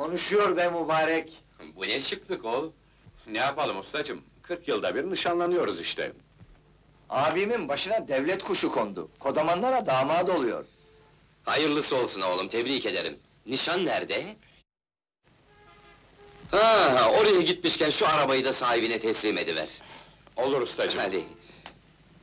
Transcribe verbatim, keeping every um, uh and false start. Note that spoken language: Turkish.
Konuşuyor be mübarek! Bu ne şıklık oğlum? Ne yapalım ustacığım? Kırk yılda bir nişanlanıyoruz işte. Abimin başına devlet kuşu kondu. Kodamanlara damat oluyor. Hayırlısı olsun oğlum, tebrik ederim. Nişan nerede? Ha, oraya gitmişken şu arabayı da sahibine teslim ediver. Olur ustacığım. Hadi.